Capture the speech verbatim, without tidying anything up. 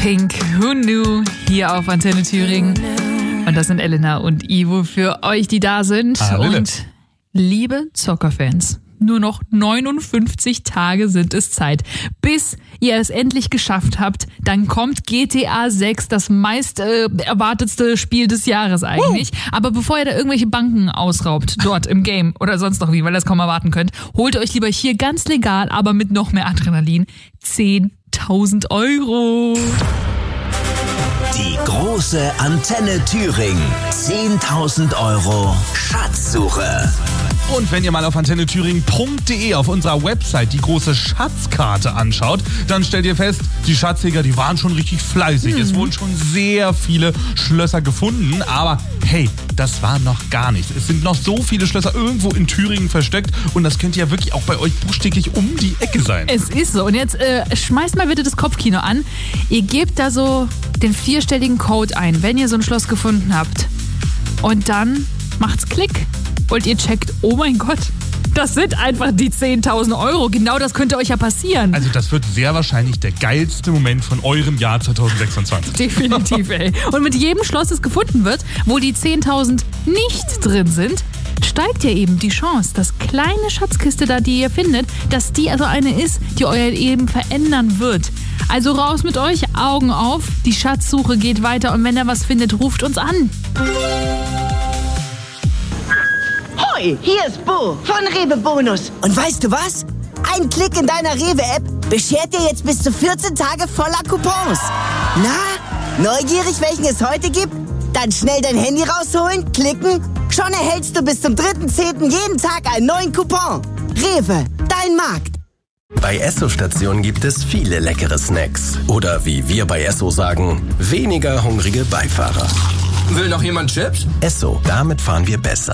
Pink, Who Knew, hier auf Antenne Thüringen. Und das sind Elena und Ivo für euch, die da sind. Hallöle. Und liebe Zockerfans, nur noch neunundfünfzig Tage sind es Zeit, bis ihr es endlich geschafft habt. Dann kommt G T A sechs, das meist äh, erwartetste Spiel des Jahres eigentlich. Uh. Aber bevor ihr da irgendwelche Banken ausraubt, dort im Game oder sonst noch wie, weil ihr das kaum erwarten könnt, holt ihr euch lieber hier ganz legal, aber mit noch mehr Adrenalin, zehntausend Euro. Die große Antenne Thüringen. zehntausend Euro Schatzsuche. Und wenn ihr mal auf antenne thüringen punkt de auf unserer Website die große Schatzkarte anschaut, dann stellt ihr fest, die Schatzjäger, die waren schon richtig fleißig. Mhm. Es wurden schon sehr viele Schlösser gefunden, aber hey, das war noch gar nichts. Es sind noch so viele Schlösser irgendwo in Thüringen versteckt und das könnte ja wirklich auch bei euch buchstäblich um die Ecke sein. Es ist so. Und jetzt äh, schmeißt mal bitte das Kopfkino an. Ihr gebt da so den vierstelligen Code ein, wenn ihr so ein Schloss gefunden habt. Und dann macht's Klick. Und ihr checkt, oh mein Gott, das sind einfach die zehntausend Euro. Genau das könnte euch ja passieren. Also das wird sehr wahrscheinlich der geilste Moment von eurem Jahr zwanzig sechsundzwanzig. Definitiv, ey. Und mit jedem Schloss, das gefunden wird, wo die zehntausend nicht drin sind, steigt ja eben die Chance, dass kleine Schatzkiste da, die ihr findet, dass die also eine ist, die euer Leben verändern wird. Also raus mit euch, Augen auf, die Schatzsuche geht weiter und wenn ihr was findet, ruft uns an. Hoi, hier ist Bo von Rewe Bonus. Und weißt du was? Ein Klick in deiner Rewe-App beschert dir jetzt bis zu vierzehn Tage voller Coupons. Na, neugierig, welchen es heute gibt? Dann schnell dein Handy rausholen, klicken. Schon erhältst du bis zum dritten zehnten jeden Tag einen neuen Coupon. Rewe, dein Markt. Bei Esso-Stationen gibt es viele leckere Snacks. Oder wie wir bei Esso sagen, weniger hungrige Beifahrer. Will noch jemand Chips? Esso, damit fahren wir besser.